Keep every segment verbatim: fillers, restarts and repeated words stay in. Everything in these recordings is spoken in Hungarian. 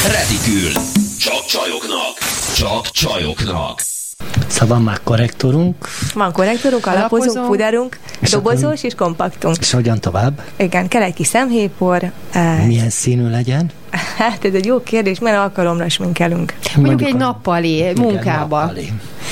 Retikül. Csak csajoknak. Csak csajoknak. Szóval van már korrektorunk. Van korrektorunk, alapozunk, Alapozó. puderunk, És dobozós akkor- és kompaktunk. És hogyan tovább? Igen, kell egy kis szemhéjpor. eh, Milyen színű legyen? Hát ez egy jó kérdés, milyen alkalomra sminkelünk. Mondjuk egy a- nappali Igen, munkába. nappali.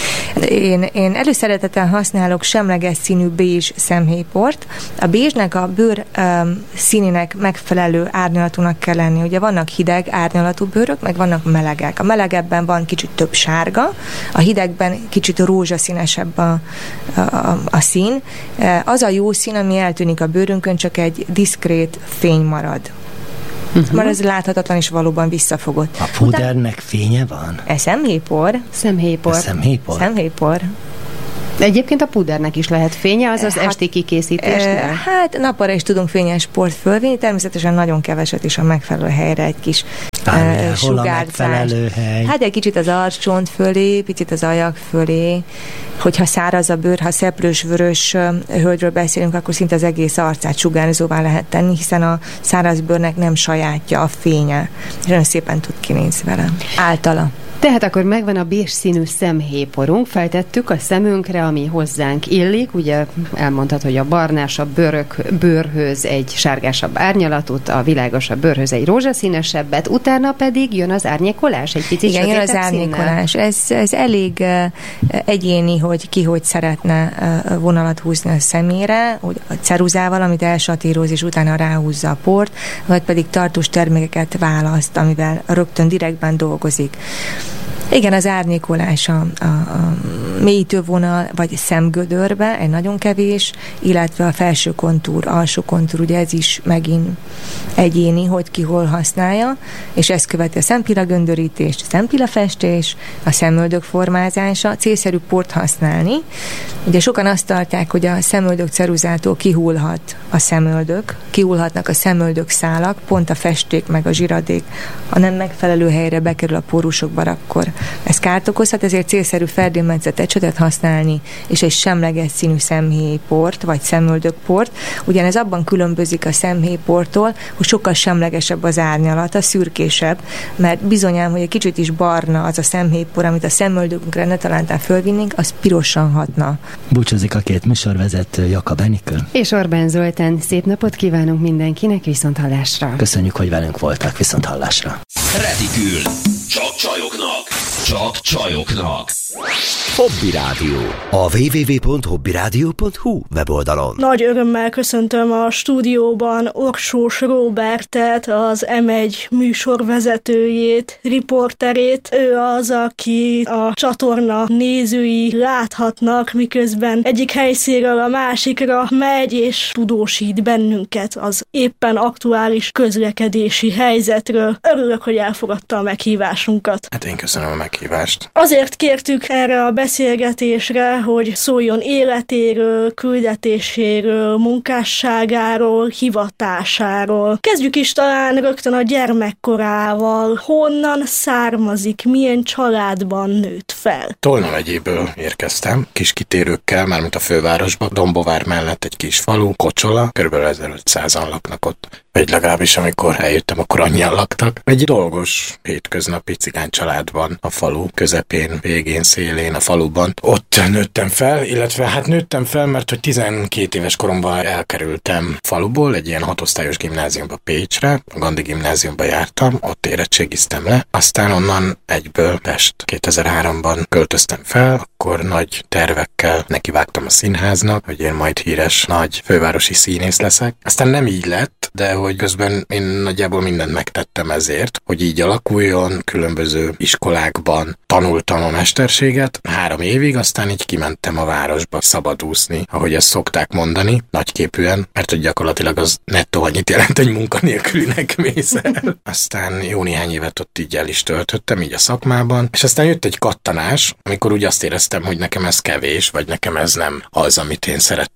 Én, én előszeretettel használok semleges színű bézs szemhéjport. A bézsnek a bőr um, színének megfelelő árnyalatúnak kell lenni. Ugye vannak hideg árnyalatú bőrök, meg vannak melegek. A melegebben van kicsit több sárga, a hidegben kicsit rózsaszínesebb a, a, a, a szín. Az a jó szín, ami eltűnik a bőrünkön, csak egy diszkrét fény marad. Uh-huh. Mert ez láthatatlan és valóban visszafogott. A pudernek fénye van? E szemhéjpor. Szemhéjpor. A szemhéjpor? Szemhéjpor. Egyébként a pudernek is lehet fénye, azaz Hát, esti kikészítésnél. Eh, Hát nappalra is tudunk fényes port fölvinni, természetesen nagyon keveset is a megfelelő helyre egy kis Várjál, eh, hol a sugárzás. megfelelő hely? Hát egy kicsit az arcsont fölé, picit az ajak fölé. Hogyha száraz a bőr, ha szeplős, vörös eh, hölgyről beszélünk, akkor szinte az egész arcát sugárzóvá lehet tenni, hiszen a száraz bőrnek nem sajátja a fénye. És nagyon szépen tud kinézni vele. Általa. Tehát akkor megvan a bézs színű szemhéjporunk, feltettük a szemünkre, ami hozzánk illik, ugye elmondhat, hogy a barnásabb bőrök, bőrhöz egy sárgásabb árnyalatút, a világosabb bőrhöz egy rózsaszínesebbet, utána pedig jön az árnyékolás, egy picit Igen, jön az sötétebb színnel. árnyékolás. Ez, ez elég uh, egyéni, hogy ki hogy szeretne uh, vonalat húzni a szemére, hogy a ceruzával, amit elsatíroz, és utána ráhúzza a port, vagy pedig tartós termékeket választ, amivel rögtön direktben dolgozik. Igen, az árnyékolás a, a, a mélyítővonal vagy szemgödörbe, egy nagyon kevés, illetve a felső kontúr, alsó kontúr, ugye ez is megint egyéni, hogy ki hol használja, és ezt követi a szempilla göndörítést, a szempilla festés, a szemöldök formázása, célszerű port használni. Ugye sokan azt tartják, hogy a szemöldök ceruzától kihullhat a szemöldök, kihullhatnak a szemöldök szálak, pont a festék meg a zsiradék, ha nem megfelelő helyre bekerül a pórusokba, akkor ez kárt okozhat, ezért célszerű ferdénmetszett ecsetet használni, és egy semleges színű szemhéjport, vagy szemöldökport. Ugyanez abban különbözik a szemhéjporttól, hogy sokkal semlegesebb az árnyalata, szürkésebb, mert bizonyám, hogy egy kicsit is barna az a szemhéjpor, amit a szemöldökünkre ne talántán fölvinnénk, az pirosan hatna. Búcsúzik a két műsorvezető, Jakab Enikő. És Orbán Zoltán, szép napot kívánunk mindenkinek, viszont hallásra. Köszönjük, hogy velünk voltak, viszont hallásra. Retikül. Csak csajoknak. Csak csajoknak. Hobby Rádió. A double-u double-u double-u pont hobby rádió pont hu weboldalon. Nagy örömmel köszöntöm a stúdióban Orsós Róbertet, az em egy műsorvezetőjét, riporterét. Ő az, aki a csatorna nézői láthatnak, miközben egyik helyszínről a másikra megy és tudósít bennünket az éppen aktuális közlekedési helyzetről. Örülök, hogy elfogadta a meghívásunkat. Hát én köszönöm a meghívást. Azért kértük erre a beszélgetésre, hogy szóljon életéről, küldetéséről, munkásságáról, hivatásáról. Kezdjük is talán rögtön a gyermekkorával. Honnan származik, milyen családban nőtt fel? Tolna megyéből érkeztem, kis kitérőkkel, mármint a fővárosba, Dombovár mellett egy kis falu, Kocsola, körülbelül ezerötszázan laknak ott. Vagy legalábbis amikor eljöttem, akkor annyian laktak. Egy dolgos, hétköznapi cigány családban, a falu közepén, végén, szélén, a faluban. Ott nőttem fel, illetve hát nőttem fel, mert hogy tizenkét éves koromban elkerültem faluból, egy ilyen hatosztályos gimnáziumba Pécsre, a Gandhi gimnáziumba jártam, ott érettségiztem le, aztán onnan egyből Pest kétezer-háromban költöztem fel, akkor nagy tervekkel nekivágtam a színháznak, hogy én majd híres nagy fővárosi színész leszek. Aztán nem így lett, de hogy közben én nagyjából mindent megtettem ezért, hogy így alakuljon, különböző iskolákban tanultam a mesterséget, három évig, aztán így kimentem a városba szabadúszni, ahogy ezt szokták mondani, nagyképűen, mert hogy gyakorlatilag az nettó annyit jelent, hogy munkanélkülinek mész el. Aztán jó néhány évet ott így el is töltöttem, így a szakmában, és aztán jött egy kattanás, amikor úgy azt éreztem, hogy nekem ez kevés, vagy nekem ez nem az, amit én szerettem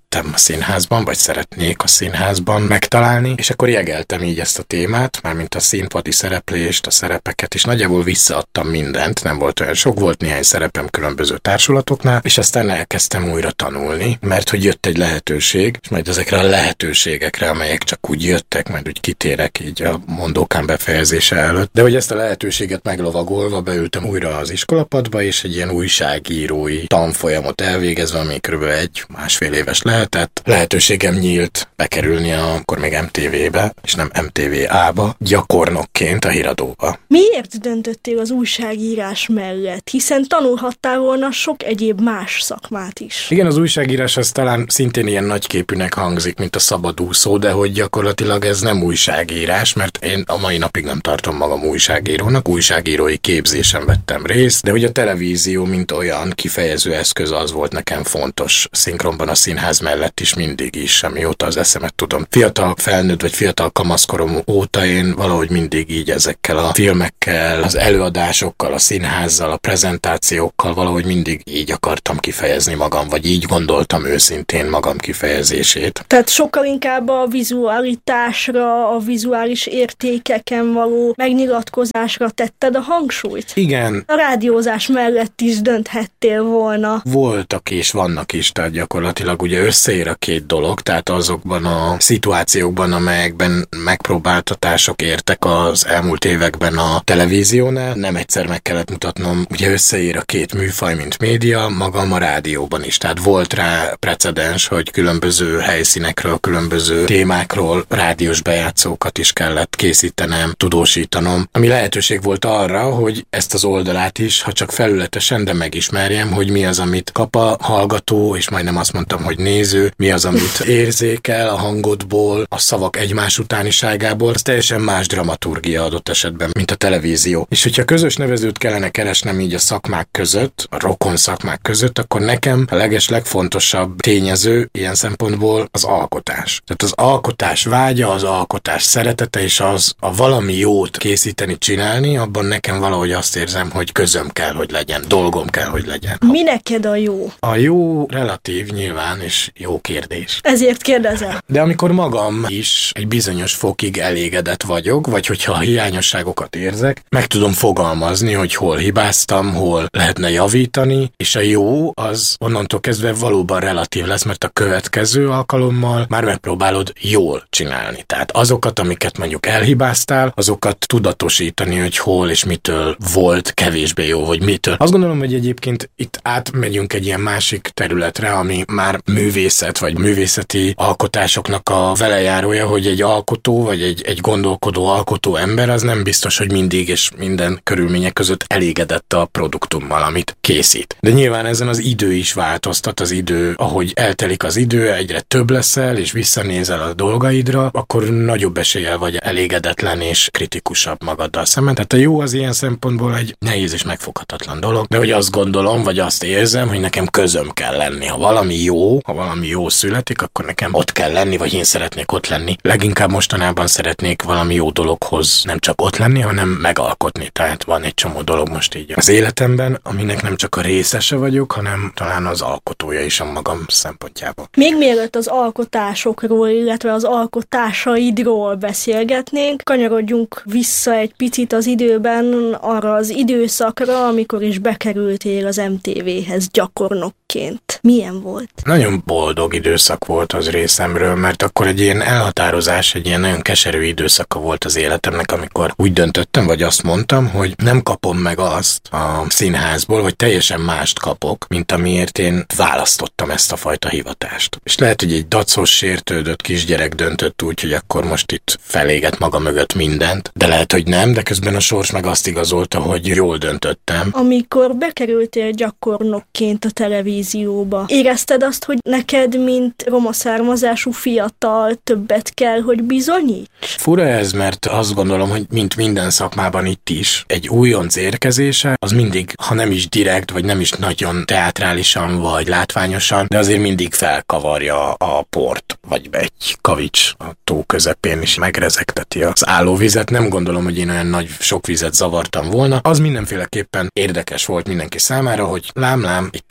szerettem a színházban, vagy szeretnék a színházban megtalálni, és akkor jegeltem így ezt a témát, mármint a színpadi szereplést, a szerepeket, és nagyjából visszaadtam mindent, nem volt olyan sok, volt néhány szerepem különböző társulatoknál, és aztán elkezdtem újra tanulni, mert hogy jött egy lehetőség, és majd ezekre a lehetőségekre, amelyek csak úgy jöttek, majd úgy kitérek így a mondókám befejezése előtt, de hogy ezt a lehetőséget meglovagolva beültem újra az iskolapadba, és egy ilyen újságírói tanfolyamot elvégezve, ami kb. egy másfél éves lehetett, lehetőségem nyílt bekerülni a, akkor még em té vé-be, és nem em té vé á-ba, gyakornokként a híradóba. Miért döntöttél az újságírás mellett? Hiszen tanulhattál volna sok egyéb más szakmát is. Igen, az újságírás az talán szintén ilyen nagyképűnek hangzik, mint a szabadúszó, de hogy gyakorlatilag ez nem újságírás, mert én a mai napig nem tartom magam újságírónak, újságírói képzésen vettem részt, de hogy a televízió, mint olyan kifejező eszköz, az volt nekem fontos szinkronban a színház mellett is mindig is, amióta az eszemet tudom. Fiatal felnőtt vagy fiatal kamaszkorom óta én valahogy mindig így ezekkel a filmekkel, az előadásokkal, a színházzal, a prezentációkkal valahogy mindig így akartam kifejezni magam, vagy így gondoltam őszintén magam kifejezését. Tehát sokkal inkább a vizualitásra, a vizuális értékeken való megnyilatkozásra tetted a hangsúlyt? Igen. A rádiózás mellett is dönthettél volna. Voltak és vannak is, tehát gyakorlatilag ugye összeér a két dolog, tehát azokban a szituációkban, amelyekben megpróbáltatások értek az elmúlt években a televíziónál, nem egyszer meg kellett mutatnom, ugye összeér a két műfaj, mint média, magam a rádióban is, tehát volt rá precedens, hogy különböző helyszínekről, különböző témákról rádiós bejátszókat is kellett készítenem, tudósítanom, ami lehetőség volt arra, hogy ezt az oldalát is, ha csak felületesen, de megismerjem, hogy mi az, amit kap a hallgató, és majdnem azt mondtam, hogy néző, mi az, amit érzékel a hangodból, a szavak egymás utániságából, az teljesen más dramaturgia adott esetben, mint a televízió. És hogyha közös nevezőt kellene keresnem így a szakmák között, a rokon szakmák között, akkor nekem a leges legfontosabb tényező ilyen szempontból az alkotás. Tehát az alkotás vágya, az alkotás szeretete, és az a valami jót készíteni, csinálni, abban nekem valahogy azt érzem, hogy közöm kell, hogy legyen, dolgom kell, hogy legyen. Mi neked a jó? A jó relatív nyilván, és jó kérdés. Ezért kérdezem. De amikor magam is egy bizonyos fokig elégedett vagyok, vagy hogyha hiányosságokat érzek, meg tudom fogalmazni, hogy hol hibáztam, hol lehetne javítani, és a jó az onnantól kezdve valóban relatív lesz, mert a következő alkalommal már megpróbálod jól csinálni. Tehát azokat, amiket mondjuk elhibáztál, azokat tudatosítani, hogy hol és mitől volt kevésbé jó, vagy mitől. Azt gondolom, hogy egyébként itt átmegyünk egy ilyen másik területre, ami már művészet, vagy művészeti alkotásoknak a velejárója, hogy egy alkotó, vagy egy, egy gondolkodó alkotó ember, az nem biztos, hogy mindig és minden körülmények között elégedett a produktummal, amit készít. De nyilván ezen az idő is változtat, az idő, ahogy eltelik az idő, egyre több leszel, és visszanézel a dolgaidra, akkor nagyobb eséllyel vagy elégedetlen és kritikusabb magaddal szemben. Tehát a jó az ilyen szempontból egy nehéz és megfoghatatlan dolog, de hogy azt gondolom, vagy azt érzem, hogy nekem közöm kell lenni. Ha valami jó, ha valami jó születik, akkor nekem ott kell lenni, vagy én szeretnék ott lenni. Leginkább mostanában szeretnék valami jó dologhoz nem csak ott lenni, hanem megalkotni. Tehát van egy csomó dolog most így az életemben, aminek nem csak a részese vagyok, hanem talán az alkotója is a magam szempontjából. Még mielőtt az alkotásokról, illetve az alkotásaidról beszélgetnénk, kanyarodjunk vissza egy picit az időben arra az időszakra, amikor is bekerültél az em té véhez gyakornokként. Milyen volt? Nagyon boldog időszak volt az részemről, mert akkor egy ilyen elhatározás, egy ilyen nagyon keserű időszaka volt az életemnek, amikor úgy döntöttem, vagy azt mondtam, hogy nem kapom meg azt a színházból, hogy teljesen mást kapok, mint amiért én választottam ezt a fajta hivatást. És lehet, hogy egy dacos, sértődött kisgyerek döntött úgy, hogy akkor most itt feléget maga mögött mindent, de lehet, hogy nem, de közben a sors meg azt igazolta, hogy jól döntöttem. Amikor bekerültél gyakornokként a televízióba, érezted azt, hogy neked, mint roma származású fiatal többet kell, hogy bizonyíts? Fura ez, mert azt gondolom, hogy mint minden szakmában itt is, egy újonc érkezése, az mindig, ha nem is direkt, vagy nem is nagyon teátrálisan, vagy látványosan, de azért mindig felkavarja a port, vagy egy kavics a tó közepén is megrezegteti az állóvizet. Nem gondolom, hogy én olyan nagy sok vizet zavartam volna. Az mindenféleképpen érdekes volt mindenki számára, hogy lám-lám, itt egy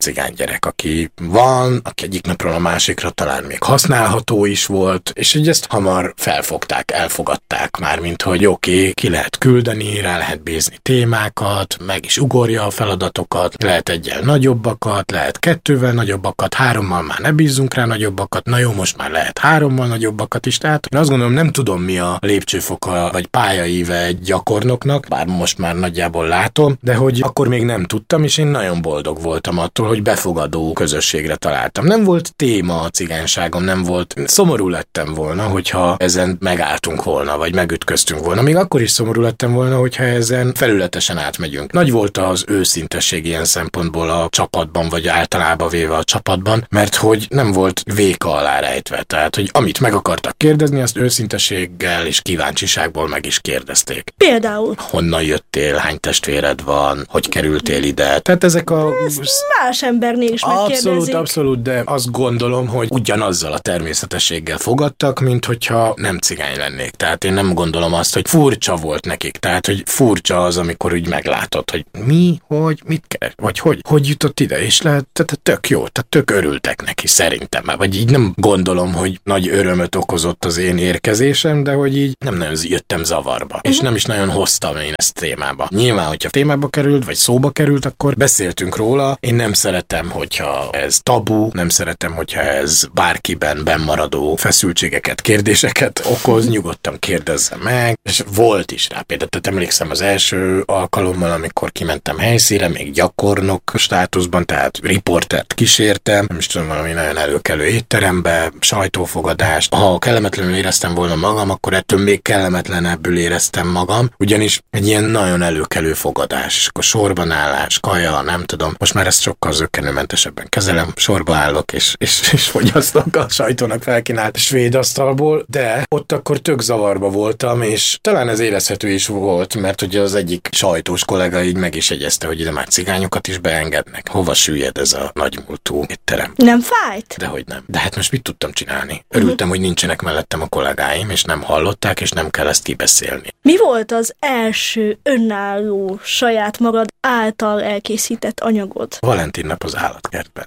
cigány gyerek, aki van, aki egyik napról a másikra talán még használható is volt, és így ezt hamar felfogták, elfogadták már, mint hogy oké, okay, ki lehet küldeni, rá lehet bízni témákat, meg is ugorja a feladatokat, lehet egyel nagyobbakat, lehet kettővel nagyobbakat, hárommal már ne bízzunk rá nagyobbakat, na jó, most már lehet hárommal nagyobbakat is, tehát én azt gondolom, nem tudom, mi a lépcsőfoka vagy pályaíve egy gyakornoknak, bár most már nagyjából látom, de hogy akkor még nem tudtam, és én nagyon boldog voltam attól, hogy befogadó közösségre találtam. Nem volt téma a cigányságom, nem volt. Szomorú lettem volna, hogyha ezen megálltunk volna, vagy megütköztünk volna. Még akkor is szomorú lettem volna, hogyha ezen felületesen átmegyünk. Nagy volt az őszintesség ilyen szempontból a csapatban, vagy általában véve a csapatban, mert hogy nem volt véka alá rejtve. Tehát, hogy amit meg akartak kérdezni, azt őszintességgel és kíváncsiságból meg is kérdezték. Például? Honnan jöttél, hány testvéred van, hogy kerültél ide? Tehát ezek a... Ezt más embernél is megkérdezik. Abszolút, abszolút, de azt gondolom, hogy ugyanazzal a természetességgel fogadtak, mint hogyha nem cigány lennék. Tehát én nem gondolom azt, hogy furcsa volt nekik. Tehát, hogy furcsa az, amikor úgy meglátod, hogy mi, hogy, mit kell, vagy hogy, hogy jutott ide, és lehet, tehát tök jó, tehát tök örültek neki szerintem. Vagy így nem gondolom, hogy nagy örömöt okozott az én érkezésem, de hogy így nem nagyon jöttem zavarba. Uh-huh. És nem is nagyon hoztam én ezt témába. Nyilván, hogyha témába került, vagy szóba került, akkor beszéltünk róla. Én nem szeretem, hogyha ez tabu, nem szeretem, hogyha ez bárkiben bennmaradó feszültségeket, kérdéseket okoz, nyugodtan kérdezze meg, és volt is rá. Például tehát emlékszem az első alkalommal, amikor kimentem helyszínre, még gyakornok státuszban, tehát riportert kísértem, nem is tudom, valami nagyon előkelő étterembe, sajtófogadást. Ha kellemetlenül éreztem volna magam, akkor ettől még kellemetlenebbül éreztem magam, ugyanis egy ilyen nagyon előkelő fogadás, és akkor sorban állás, kaja, nem tudom. Most már ezt sokkal zökkenőmentesebben kezelem, sorba állok, és, és, és fogyasztok a sajtónak felkínált svéd asztalból, de ott akkor tök zavarba voltam, és talán ez érezhető is volt, mert ugye az egyik sajtós kollega így meg is jegyezte, hogy ide már cigányokat is beengednek. Hova süllyed ez a nagymúltú étterem? Nem fájt? Dehogy nem. De hát most mit tudtam csinálni? Örültem, uh-huh. hogy nincsenek mellettem a kollégáim, és nem hallották, és nem kell ezt kibeszélni. Mi volt az első önálló, saját magad által elkészített anyagod? Valentin nap az állatkertben.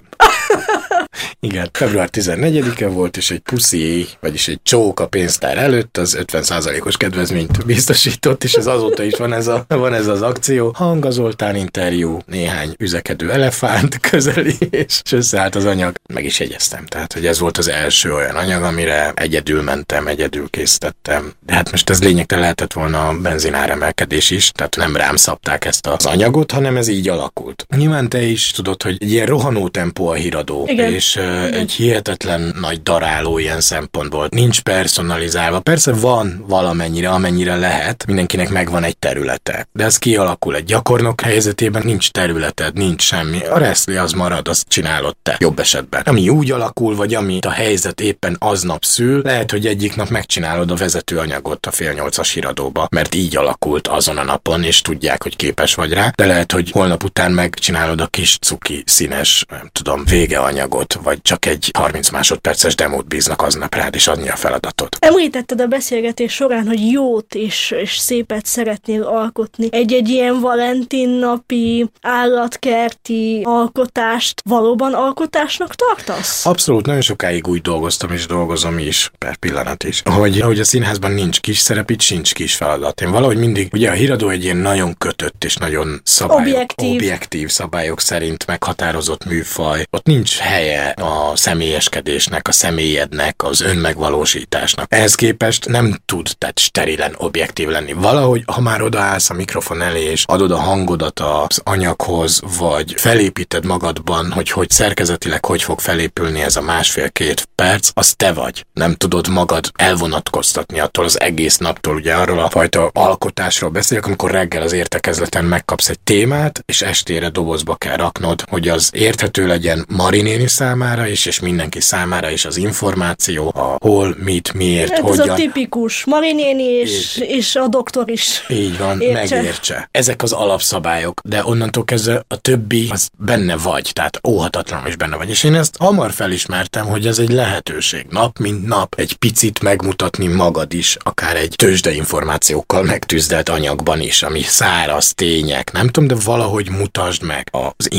Igen, február tizennegyedike volt, és egy puszi, vagyis egy csók a pénztár előtt, az ötven százalékos kedvezményt biztosított, és ez azóta is van ez, a, van ez az akció. Hanga Zoltán interjú, néhány üzekedő elefánt közeli, és összeállt az anyag. Meg is jegyeztem, tehát, hogy ez volt az első olyan anyag, amire egyedül mentem, egyedül készítettem. De hát most ez lényegtelen lehetett volna a benzináremelkedés is, tehát nem rám szabták ezt az anyagot, hanem ez így alakult. Nyilván te is tudod, hogy egy ilyen rohanó tempó a híradó, igen. és uh, egy hihetetlen nagy daráló ilyen szempontból. Nincs personalizálva. Persze van valamennyire, amennyire lehet, mindenkinek megvan egy területe. De ez kialakul egy gyakornok helyzetében, nincs területed, nincs semmi. A reszli az marad, azt csinálod te. Jobb esetben. Ami úgy alakul, vagy amit a helyzet éppen aznap szül, lehet, hogy egyik nap megcsinálod a vezetőanyagot a fél nyolcas híradóba, mert így alakult azon a napon, és tudják, hogy képes vagy rá. De lehet, hogy holnap után megcsinálod a kis cuki színes, nem tudom, végeanyagot, vagy csak egy harminc másodperces demót bíznak aznap rád, és adni a feladatot. Említetted a beszélgetés során, hogy jót és, és szépet szeretnél alkotni. Egy-egy ilyen Valentin napi, állatkerti alkotást valóban alkotásnak tartasz? Abszolút, nagyon sokáig úgy dolgoztam, és dolgozom is, per pillanat is, hogy, hogy a színházban nincs kis szerep, itt sincs kis feladat. Én valahogy mindig, ugye a híradó egy ilyen nagyon kötött, és nagyon szabályok, objektív, objektív szabályok szerint meghatározott műfaj. Ott nincs helye a személyeskedésnek, a személyednek, az önmegvalósításnak. Ehhez képest nem tud tehát sterilen objektív lenni. Valahogy, ha már odaállsz a mikrofon elé, és adod a hangodat az anyaghoz, vagy felépíted magadban, hogy hogy szerkezetileg hogy fog felépülni ez a másfél-két perc, az te vagy. Nem tudod magad elvonatkoztatni attól az egész naptól. Ugye arról a fajta alkotásról beszélek, amikor reggel az értekezleten megkapsz egy témát, és estére dobozba kell raknod, hogy az érthető legyen Mari néni számára is, és mindenki számára is az információ, a hol, mit, miért, hát hogyan. Ez a tipikus Mari néni és, és a doktor is. Így van, értse. Megértse. Ezek az alapszabályok, de onnantól kezdve a többi az benne vagy, tehát óhatatlanul is benne vagy. És én ezt hamar felismertem, hogy ez egy lehetőség. Nap mint nap egy picit megmutatni magad is, akár egy tőzsdeinformációkkal megtűzdelt anyagban is, ami száraz tények, nem tudom, de valahogy mutasd meg az információt.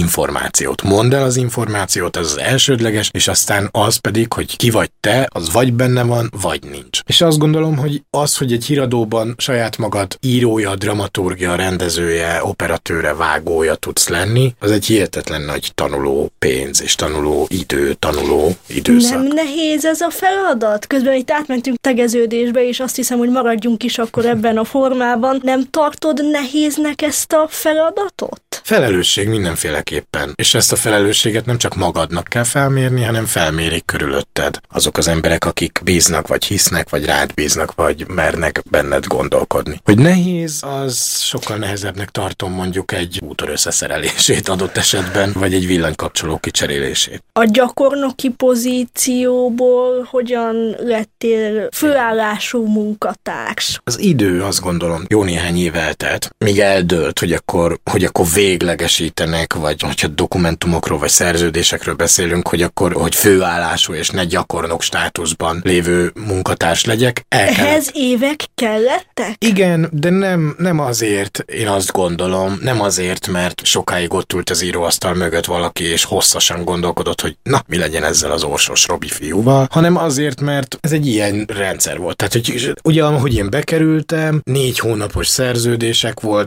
információt. Mondd el az információt, ez az elsődleges, és aztán az pedig, hogy ki vagy te, az vagy benne van, vagy nincs. És azt gondolom, hogy az, hogy egy híradóban saját magad írója, dramaturgia, rendezője, operatőre, vágója tudsz lenni, az egy hihetetlen nagy tanuló pénz, és tanuló idő, tanuló időszak. Nem nehéz ez a feladat? Közben itt átmentünk tegeződésbe, és azt hiszem, hogy maradjunk is akkor ebben a formában. Nem tartod nehéznek ezt a feladatot? Felelősség mindenféleképpen. És ezt a felelősséget nem csak magadnak kell felmérni, hanem felmérik körülötted azok az emberek, akik bíznak, vagy hisznek, vagy rád bíznak, vagy mernek benned gondolkodni. Hogy nehéz, az sokkal nehezebbnek tartom mondjuk egy útor összeszerelését adott esetben, vagy egy villanykapcsoló kicserélését. A gyakornoki pozícióból hogyan lettél főállású munkatárs? Az idő, azt gondolom, jó néhány év eltelt, míg eldőlt, hogy akkor, hogy akkor véglegesítenek, vagy hogyha dokumentumokról, vagy szerződésekről beszélünk, hogy akkor, hogy főállású és ne gyakornok státuszban lévő munkatárs legyek. Ehhez évek kellettek? Igen, de nem, nem azért, én azt gondolom, nem azért, mert sokáig ott ült az íróasztal mögött valaki, és hosszasan gondolkodott, hogy na, mi legyen ezzel az Orsos Robi fiúval, hanem azért, mert ez egy ilyen rendszer volt. Tehát, hogy ugye, ahogy én bekerültem, négy hónapos szerződések voltak,